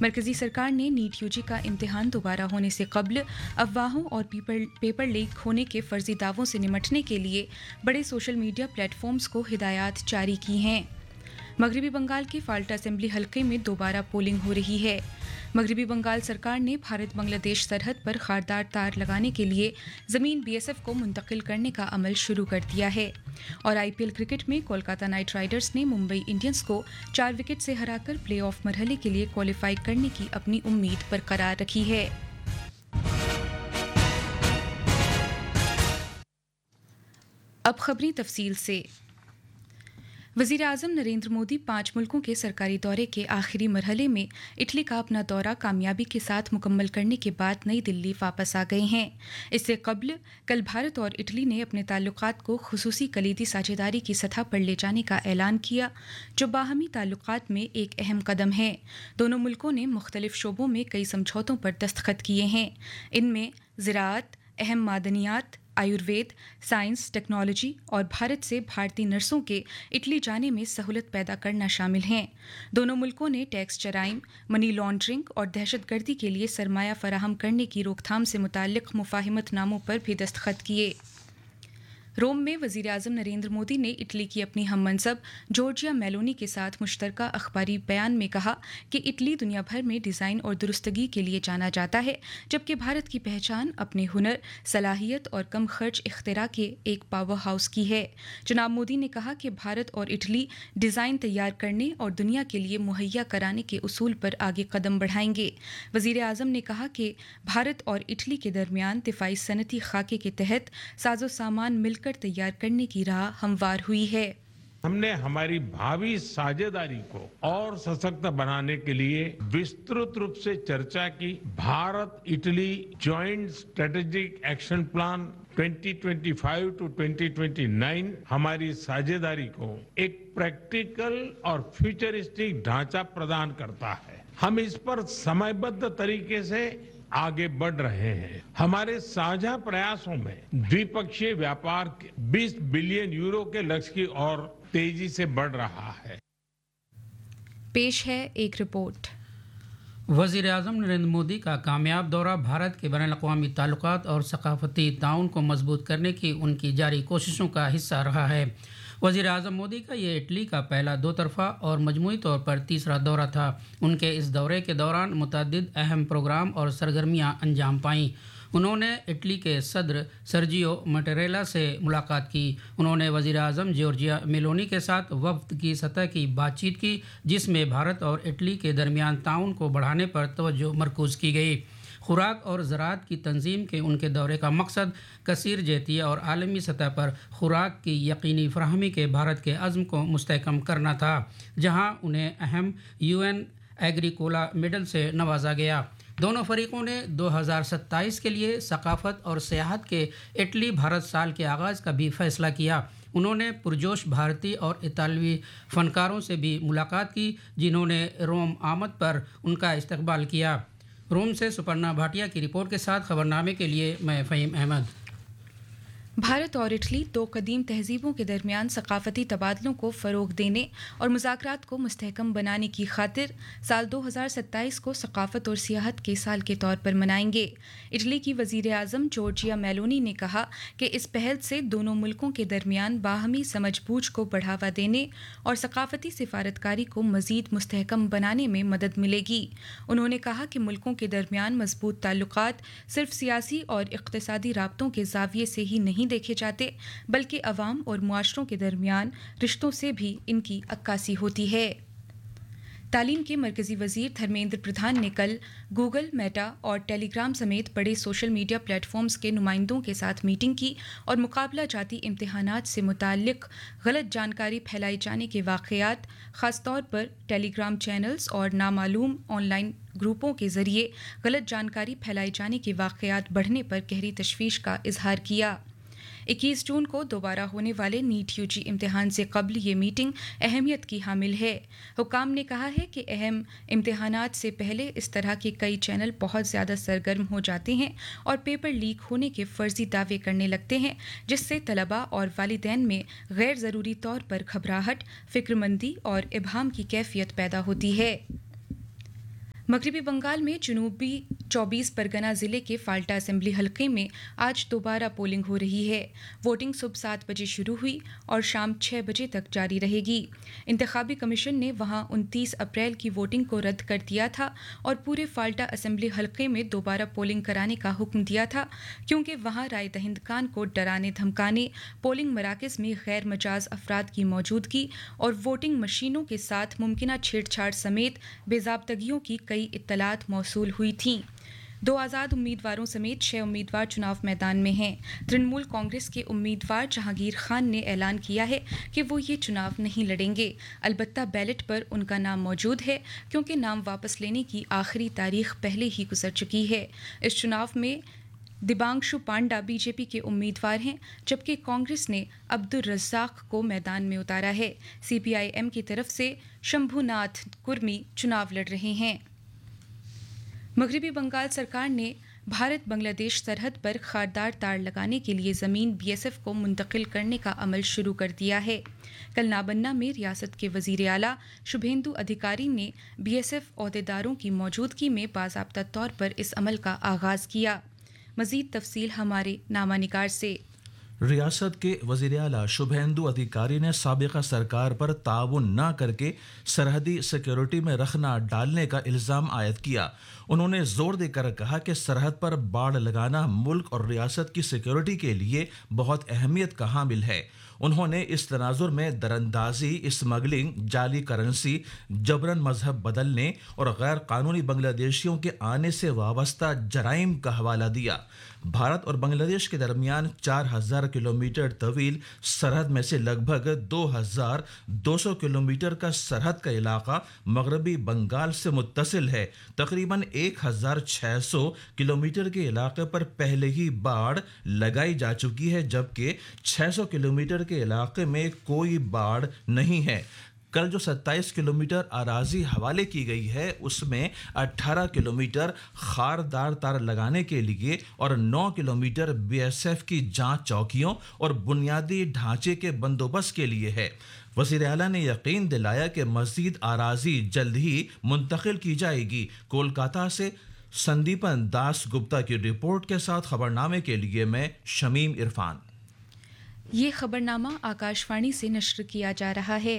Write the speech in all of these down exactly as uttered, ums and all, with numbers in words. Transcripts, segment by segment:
मरकजी सरकार ने नीट यूजी का इम्तिहान दोबारा होने से कबल अफवाहों और पेपर पेपर लीक होने के फर्जी दावों से निपटने के लिए बड़े सोशल मीडिया प्लेटफॉर्म्स को हिदायत जारी की हैं। मगरबी बंगाल के फाल्टा असेंबली हलके में दोबारा पोलिंग हो रही है। मगरबी बंगाल सरकार ने भारत बांग्लादेश सरहद पर खारदार तार लगाने के लिए ज़मीन बीएसएफ को मुंतकिल करने का अमल शुरू कर दिया है। और आईपीएल क्रिकेट में कोलकाता नाइट राइडर्स ने मुंबई इंडियंस को चार विकेट से हराकर प्ले ऑफ मरहले के लिए क्वालिफाई करने की अपनी उम्मीद बरकरार रखी है। अब खबरें तफसील से। वज़ीर आज़म नरेंद्र मोदी पाँच मुल्कों के सरकारी दौरे के आखिरी मरहले में इटली का अपना दौरा कामयाबी के साथ मुकम्मल करने के बाद नई दिल्ली वापस आ गए हैं। इससे कबल कल भारत और इटली ने अपने ताल्लुकात को खुसूसी कलीदी साझेदारी की सतह पर ले जाने का ऐलान किया, जो बाहमी ताल्लुकात में एक अहम कदम है। दोनों मुल्कों ने मुख्तलिफ शोबों में कई समझौतों पर दस्तखत किए हैं। इनमें ज़राअत, अहम मादनियात, आयुर्वेद, साइंस, टेक्नोलॉजी और भारत से भारतीय नर्सों के इटली जाने में सहूलत पैदा करना शामिल हैं। दोनों मुल्कों ने टैक्स जराइम, मनी लॉन्ड्रिंग और दहशतगर्दी के लिए सरमाया फराहम करने की रोकथाम से मुताल्लिक मुफाहिमतनामों पर भी दस्तखत किए। रोम में वज़ीर आज़म नरेंद्र मोदी ने इटली की अपनी हम मनसब जॉर्जिया मेलोनी के साथ मुश्तरका अखबारी बयान में कहा कि इटली दुनिया भर में डिज़ाइन और दुरुस्तगी के लिए जाना जाता है, जबकि भारत की पहचान अपने हुनर, सलाहियत और कम खर्च इख्तिरा के एक पावर हाउस की है। जनाब मोदी ने कहा कि भारत और इटली डिज़ाइन तैयार करने और दुनिया के लिए मुहैया कराने के उसूल पर आगे कदम बढ़ाएंगे। वज़ीर आज़म ने कहा कि भारत और इटली के दरमियान दिफाई सनती खाके के तहत साजो सामान मिलकर तैयार करने की राह हमवार हुई है। हमने हमारी भावी साझेदारी को और सशक्त बनाने के लिए विस्तृत रूप से चर्चा की। Bharat Italy joint strategic action plan twenty twenty five to twenty twenty nine हमारी साझेदारी को एक प्रैक्टिकल और फ्यूचरिस्टिक ढांचा प्रदान करता है। हम इस पर समयबद्ध तरीके से आगे बढ़ रहे हैं। हमारे साझा प्रयासों में द्विपक्षीय व्यापार बीस बिलियन यूरो के लक्ष्य की ओर तेजी से बढ़ रहा है। पेश है एक रिपोर्ट। वज़ीर आज़म नरेंद्र मोदी का कामयाब दौरा भारत के बैनुल-अक़वामी ताल्लुकात और सकाफती ताउन को मजबूत करने की उनकी जारी कोशिशों का हिस्सा रहा है। वज़ीर आज़म मोदी का ये इटली का पहला दो तरफ़ा और मजमूई तौर पर तीसरा दौरा था। उनके इस दौरे के दौरान मुतअद्दिद अहम प्रोग्राम और सरगर्मियाँ अंजाम पाईं। उन्होंने इटली के सदर सर्जियो मटेरेला से मुलाकात की। उन्होंने वज़ीर आज़म जॉर्जिया मेलोनी के साथ वफ़द की सतह की बातचीत की, जिसमें भारत और इटली के दरमियान ताउन को बढ़ाने पर तवज्जो मरकूज़ की गई। खुराक और ज़राअत की तंजीम के उनके दौरे का मकसद कसीर जहती और आलमी सतह पर खुराक की यकीनी फराहमी के भारत के अज़्म को मुस्तहकम करना था, जहां उन्हें अहम यूएन एग्रीकोला मेडल से नवाजा गया। दोनों फरीकों ने दो हज़ार सत्ताईस के लिए सकाफत और सियाहत के इटली भारत साल के आगाज़ का भी फैसला किया। उन्होंने पुरजोश भारतीय और इतालवी फ़नकारों से भी मुलाकात की, जिन्होंने रोम आमद पर उनका इस्तकबाल किया। रोम से सुपर्णा भाटिया की रिपोर्ट के साथ खबरनामे के लिए मैं फ़हीम अहमद। भारत और इटली दो कदीम तहजीबों के दरमियान सकाफती तबादलों को फ़रोग देने और मुज़ाकरात को मुस्तहकम बनाने की खातिर साल दो हज़ार सत्ताईस को सकाफत और सियाहत के साल के तौर पर मनाएंगे। इटली की वज़ीर आज़म जॉर्जिया मेलोनी ने कहा कि इस पहल से दोनों मुल्कों के दरमियान बाहमी समझ बूझ को बढ़ावा देने और सकाफती सिफारतकारी को मज़ीद मुस्तहकम बनाने में मदद मिलेगी। उन्होंने कहा कि मुल्कों के दरमियान मजबूत ताल्लुकात सिर्फ सियासी और इक़्तिसादी राब्तों के ज़ाविये से ही नहीं देखे जाते, बल्कि अवाम और मुआशरों के दरमियान रिश्तों से भी इनकी अक्कासी होती है। तालीम के मरकजी वजीर धर्मेंद्र प्रधान ने कल गूगल, मेटा और टेलीग्राम समेत बड़े सोशल मीडिया प्लेटफॉर्म्स के नुमाइंदों के साथ मीटिंग की और मुकाबला जाती इम्तिहानात से मुताल्लिक गलत जानकारी फैलाए जाने के वाक़यात, ख़ासतौर पर टेलीग्राम चैनल्स और नामालूम ऑनलाइन ग्रुपों के ज़रिए गलत जानकारी फैलाए जाने के वाक़यात बढ़ने पर गहरी तशवीश का इजहार किया। इक्कीस जून को दोबारा होने वाले नीट यूजी इम्तिहान से कबल ये मीटिंग अहमियत की हामिल है। हुकाम ने कहा है कि अहम इम्तिहानात से पहले इस तरह के कई चैनल बहुत ज़्यादा सरगर्म हो जाते हैं और पेपर लीक होने के फ़र्ज़ी दावे करने लगते हैं, जिससे तलबा और वालिदैन में गैर ज़रूरी तौर पर घबराहट, फ़िक्रमंदी और इबहाम की कैफियत पैदा होती है। मगरबी बंगाल में जनूबी चौबीस परगना जिले के फाल्टा असेंबली हलके में आज दोबारा पोलिंग हो रही है। वोटिंग सुबह सात बजे शुरू हुई और शाम छह बजे तक जारी रहेगी। इंतखाबी कमीशन ने वहां उनतीस अप्रैल की वोटिंग को रद्द कर दिया था और पूरे फाल्टा असेंबली हलके में दोबारा पोलिंग कराने का हुक्म दिया था, क्योंकि वहां राय दहिंदकान को डराने धमकाने, पोलिंग मराकज़ में गैर मजाज अफराद की मौजूदगी और वोटिंग मशीनों के साथ मुमकिना छेड़छाड़ समेत बेज़ाब्तगियों की कई इत्तलात मौसूल हुई थीं। दो आज़ाद उम्मीदवारों समेत छह उम्मीदवार चुनाव मैदान में हैं। तृणमूल कांग्रेस के उम्मीदवार जहांगीर खान ने ऐलान किया है कि वो ये चुनाव नहीं लड़ेंगे। अलबत्ता बैलेट पर उनका नाम मौजूद है, क्योंकि नाम वापस लेने की आखिरी तारीख पहले ही गुजर चुकी है। इस चुनाव में दिबांशु पांडा बीजेपी के उम्मीदवार हैं, जबकि कांग्रेस ने अब्दुल रज़्ज़ाक को मैदान में उतारा है। सीपीआईएम की तरफ से शंभुनाथ कुर्मी चुनाव लड़ रहे हैं। मगरबी बंगाल सरकार ने भारत बांग्लादेश सरहद पर खारदार तार लगाने के लिए ज़मीन बीएसएफ को मुंतकिल करने का अमल शुरू कर दिया है। कल नाबन्ना में रियासत के वज़ीर आला शुभेंदु अधिकारी ने बीएसएफ अहदेदारों की मौजूदगी में बाज़ाब्ता तौर पर इस अमल का आगाज़ किया। मज़ीद तफसील हमारे नामानिगार से। रियासत के वज़ीर आला शुभेंदु अधिकारी ने साबिका सरकार पर ताउन न करके सरहदी सिक्योरिटी में रखना डालने का इल्ज़ाम आयद किया। उन्होंने जोर देकर कहा कि सरहद पर बाड़ लगाना मुल्क और रियासत की सिक्योरिटी के लिए बहुत अहमियत का हामिल है। उन्होंने इस तनाजुर में दरअंदाजी, स्मगलिंग, जाली करेंसी, जबरन मजहब बदलने और गैर कानूनी बांग्लादेशियों के आने से वाबस्ता जराइम का हवाला दिया। भारत और बांग्लादेश के दरमियान चार हजार किलोमीटर तवील सरहद में से लगभग दो हजार दो सौ किलोमीटर का सरहद का इलाका मगरबी बंगाल से मुत्तसिल है। तकरीबन एक हजार छः सौ किलोमीटर के इलाके पर पहले ही बाढ़ लगाई जा चुकी है, जबकि छः सौ किलोमीटर के इलाके में कोई बाढ़ नहीं है। कल जो सत्ताईस किलोमीटर अराजी हवाले की गई है, उसमें अठारह किलोमीटर खारदार तार लगाने के लिए और नौ किलोमीटर बीएसएफ की जांच चौकियों और बुनियादी ढांचे के बंदोबस्त के लिए है। वज़ीर आला ने यकीन दिलाया कि मज़ीद अराजी जल्द ही मुंतकिल की जाएगी। कोलकाता से संदीपन दास गुप्ता की रिपोर्ट के साथ खबरनामे के लिए मैं शमीम इरफान। ये खबरनामा आकाशवाणी से नश्र किया जा रहा है।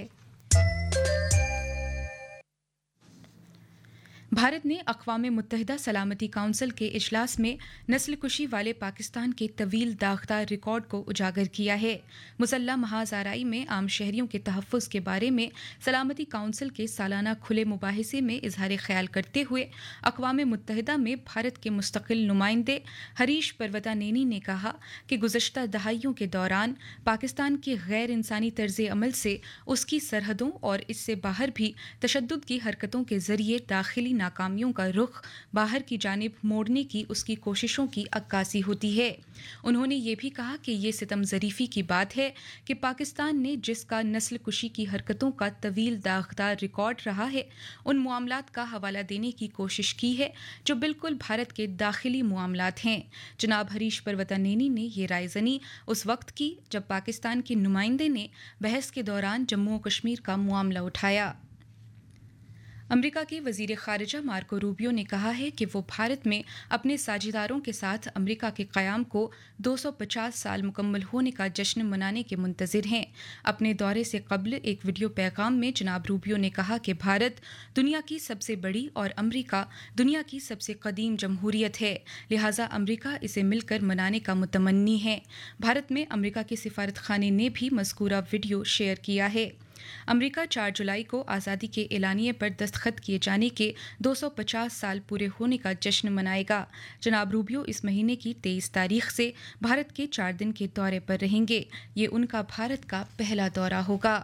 भारत ने अक़वाम मुत्तहिदा सलामती काउंसिल के इजलास में नस्ल कुशी वाले पाकिस्तान के तवील दागदार रिकॉर्ड को उजागर किया है। मुसल्लह महाज़ाराई में आम शहरियों के तहफ़्फ़ुज़ के बारे में सलामती काउंसिल के सालाना खुले मुबाहिसे में इजहार ख्याल करते हुए अक़वाम मुत्तहिदा में भारत के मुस्तक़िल नुमाइंदे हरीश पर्वतानेनी ने कहा कि गुज़श्ता दहाइयों के दौरान पाकिस्तान के गैर इंसानी तर्ज़ अमल से उसकी सरहदों और इससे बाहर भी तशद्दुद की हरकतों के ज़रिए दाखिली नाकामियों का रुख बाहर की जानिब मोड़ने की उसकी कोशिशों की अक्कासी होती है। उन्होंने ये भी कहा कि ये सितम ज़रीफ़ी की बात है कि पाकिस्तान ने जिसका नस्ल कुशी की हरकतों का तवील दागदार रिकॉर्ड रहा है, उन मामलात का हवाला देने की कोशिश की है जो बिल्कुल भारत के दाखिली मामलात हैं। जनाब हरीश पर्वतानेनी ने ये रायज़नी उस वक्त की जब पाकिस्तान के नुमाइंदे ने बहस के दौरान जम्मू कश्मीर का मामला उठाया। अमेरिका के वज़ीर ख़ारिजा मार्को रूबियो ने कहा है कि वो भारत में अपने साझेदारों के साथ अमेरिका के क़याम को दो सौ पचास साल मुकम्मल होने का जश्न मनाने के मुंतज़िर हैं। अपने दौरे से कब्ल एक वीडियो पैगाम में जनाब रूबियो ने कहा कि भारत दुनिया की सबसे बड़ी और अमेरिका दुनिया की सबसे कदीम जमहूरियत है, लिहाजा अमेरिका इसे मिलकर मनाने का मुतमन्नी है। भारत में अमेरिका के सिफारत खाने ने भी मज़कूरा वीडियो शेयर किया है। अमेरिका चार जुलाई को आज़ादी के एलानिये पर दस्तखत किए जाने के दो सौ पचास साल पूरे होने का जश्न मनाएगा। जनाब रूबियो इस महीने की तेईस तारीख से भारत के चार दिन के दौरे पर रहेंगे। ये उनका भारत का पहला दौरा होगा।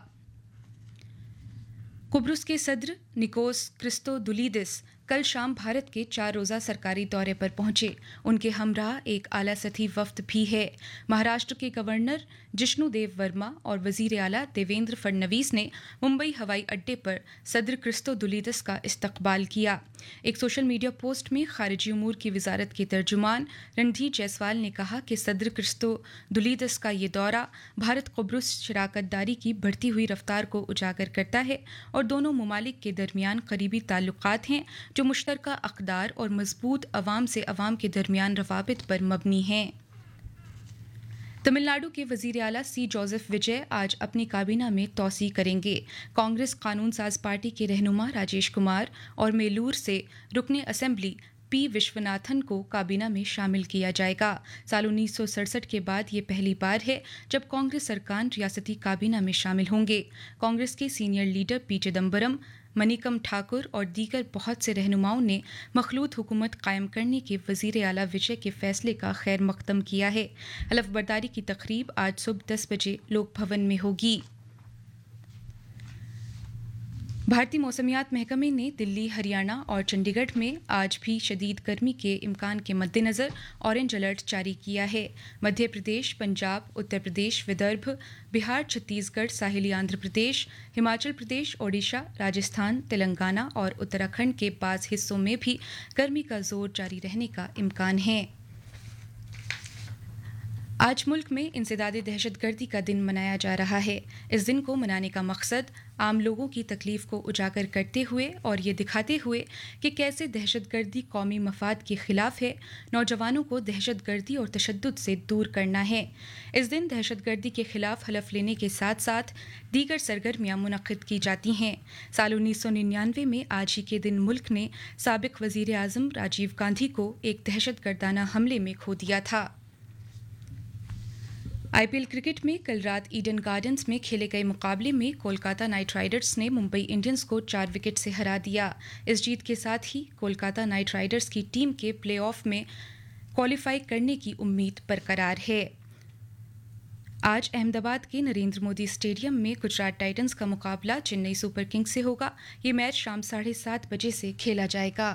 कुब्रुस के सदर निकोस क्रिस्तोदुलिदिस कल शाम भारत के चार रोज़ा सरकारी दौरे पर पहुंचे। उनके हमराह एक आला सतही वफ्द भी है। महाराष्ट्र के गवर्नर जिष्णुदेव वर्मा और वज़ीर आला देवेंद्र फडणवीस ने मुंबई हवाई अड्डे पर सदर क्रिस्तोदुलिदिस का इस्तकबाल किया। एक सोशल मीडिया पोस्ट में खारिजी उमूर की वजारत के तर्जुमान रणधीर जायसवाल ने कहा कि सदर क्रिस्तोदुलिदिस का ये दौरा भारत कुब्रुस शराकतदारी की बढ़ती हुई रफ्तार को उजागर करता है और दोनों ममालिक के दरमियान करीबी ताल्लुकात हैं जो جو مشترکہ اقدار اور مضبوط عوام سے عوام کے درمیان روابط پر مبنی ہیں۔ تمل ناڈو کے وزیر اعلیٰ سی جوزف وجے آج اپنی کابینہ میں توسیع کریں گے۔ کانگریس قانون ساز پارٹی کے رہنما راجیش کمار اور میلور سے رکن اسمبلی پی وشوناتھن کو کابینہ میں شامل کیا جائے گا۔ سال انیس سو سڑسٹھ کے بعد یہ پہلی بار ہے جب کانگریس ارکان ریاستی کابینہ میں شامل ہوں گے۔ کانگریس کے سینئر لیڈر پی چدمبرم، منیکم ٹھاکر اور دیگر بہت سے رہنماؤں نے مخلوط حکومت قائم کرنے کے وزیر اعلیٰ وجے کے فیصلے کا خیر مقدم کیا ہے۔ حلف برداری کی تقریب آج صبح دس بجے لوک بھون میں ہوگی۔ بھارتی موسمیات محکمے نے دلی، ہریانہ اور چنڈی گڑھ میں آج بھی شدید گرمی کے امکان کے مد نظر اورنج الرٹ جاری کیا ہے۔ مدھیہ پردیش، پنجاب، اتر پردیش، ودربھ، بہار، چھتیس گڑھ، ساحلی آندھرا پردیش، ہماچل پردیش، اوڈیشہ، راجستھان، تلنگانہ اور اتراکھنڈ کے بعض حصوں میں بھی گرمی کا زور جاری رہنے کا امکان ہے۔ آج ملک میں انسداد دہشت گردی کا دن منایا جا رہا ہے۔ اس دن کو منانے کا مقصد عام لوگوں کی تکلیف کو اجاگر کرتے ہوئے اور یہ دکھاتے ہوئے کہ کیسے دہشت گردی قومی مفاد کے خلاف ہے، نوجوانوں کو دہشت گردی اور تشدد سے دور کرنا ہے۔ اس دن دہشت گردی کے خلاف حلف لینے کے ساتھ ساتھ دیگر سرگرمیاں منعقد کی جاتی ہیں۔ سال انیس سو ننانوے میں آج ہی کے دن ملک نے سابق وزیر اعظم راجیو گاندھی کو ایک دہشت گردانہ حملے میں کھو دیا تھا۔ آئی پی ایل کرکٹ میں کل رات ایڈن گارڈنز میں کھیلے گئے مقابلے میں کولکاتہ نائٹ رائڈرز نے ممبئی انڈینز کو چار وکٹ سے ہرا دیا۔ اس جیت کے ساتھ ہی کولکاتہ نائٹ رائڈرز کی ٹیم کے پلے آف میں کوالیفائی کرنے کی امید برقرار ہے۔ آج احمد آباد کے نریندر مودی اسٹیڈیم میں گجرات ٹائٹنز کا مقابلہ چنئی سپر کنگز سے ہوگا۔ یہ میچ شام ساڑھے سات بجے سے کھیلا جائے گا۔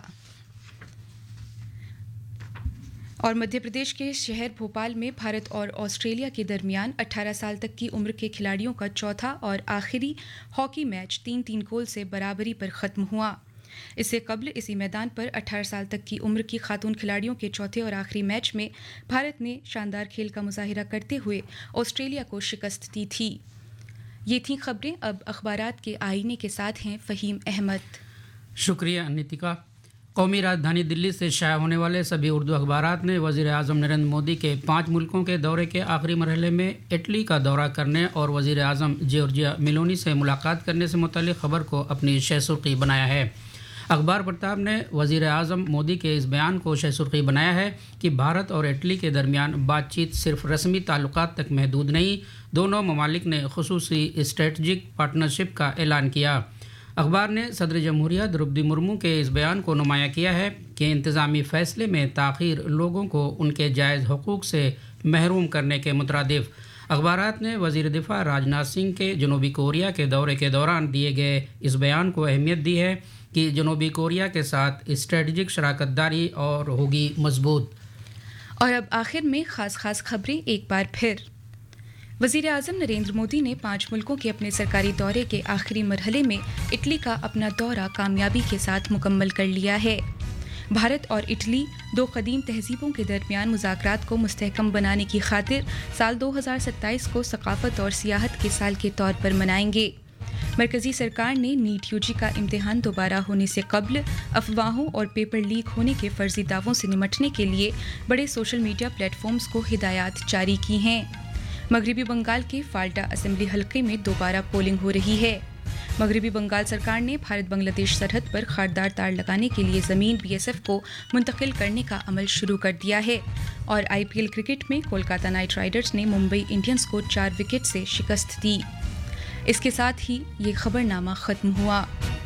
اور مدھیہ پردیش کے شہر بھوپال میں بھارت اور آسٹریلیا کے درمیان اٹھارہ سال تک کی عمر کے کھلاڑیوں کا چوتھا اور آخری ہاکی میچ تین تین گول سے برابری پر ختم ہوا۔ اس سے قبل اسی میدان پر اٹھارہ سال تک کی عمر کی خاتون کھلاڑیوں کے چوتھے اور آخری میچ میں بھارت نے شاندار کھیل کا مظاہرہ کرتے ہوئے آسٹریلیا کو شکست دی تھی۔ یہ تھیں خبریں۔ اب اخبارات کے آئینے کے ساتھ ہیں فہیم احمد۔ شکریہ نیتیکا۔ قومی راجدھانی دلی سے شائع ہونے والے سبھی اردو اخبارات نے وزیر اعظم نریندر مودی کے پانچ ملکوں کے دورے کے آخری مرحلے میں اٹلی کا دورہ کرنے اور وزیر اعظم جورجیا میلونی سے ملاقات کرنے سے متعلق خبر کو اپنی شہ سرخی بنایا ہے۔ اخبار پرتاب نے وزیر اعظم مودی کے اس بیان کو شہ سرخی بنایا ہے کہ بھارت اور اٹلی کے درمیان بات چیت صرف رسمی تعلقات تک محدود نہیں، دونوں ممالک نے خصوصی اسٹریٹجک پارٹنرشپ کا اعلان کیا۔ اخبار نے صدر جمہوریہ دروپدی مرمو کے اس بیان کو نمایاں کیا ہے کہ انتظامی فیصلے میں تاخیر لوگوں کو ان کے جائز حقوق سے محروم کرنے کے مترادف۔ اخبارات نے وزیر دفاع راجناتھ سنگھ کے جنوبی کوریا کے دورے کے دوران دیے گئے اس بیان کو اہمیت دی ہے کہ جنوبی کوریا کے ساتھ اسٹریٹجک شراکت داری اور ہوگی مضبوط۔ اور اب آخر میں خاص خاص خبریں ایک بار پھر۔ وزیر اعظم نریندر مودی نے پانچ ملکوں کے اپنے سرکاری دورے کے آخری مرحلے میں اٹلی کا اپنا دورہ کامیابی کے ساتھ مکمل کر لیا ہے۔ بھارت اور اٹلی دو قدیم تہذیبوں کے درمیان مذاکرات کو مستحکم بنانے کی خاطر سال دو ہزار ستائیس کو ثقافت اور سیاحت کے سال کے طور پر منائیں گے۔ مرکزی سرکار نے نیٹ یو جی کا امتحان دوبارہ ہونے سے قبل افواہوں اور پیپر لیک ہونے کے فرضی دعووں سے نمٹنے کے لیے بڑے سوشل میڈیا پلیٹ فارمز کو ہدایات جاری کی ہیں۔ مغربی بنگال کے فالٹا اسمبلی حلقے میں دوبارہ پولنگ ہو رہی ہے۔ مغربی بنگال سرکار نے بھارت بنگلہ دیش سرحد پر خاردار تار لگانے کے لیے زمین بی ایس ایف کو منتقل کرنے کا عمل شروع کر دیا ہے۔ اور آئی پی ایل کرکٹ میں کولکاتہ نائٹ رائڈرز نے ممبئی انڈینز کو چار وکٹ سے شکست دی۔ اس کے ساتھ ہی یہ خبر نامہ ختم ہوا۔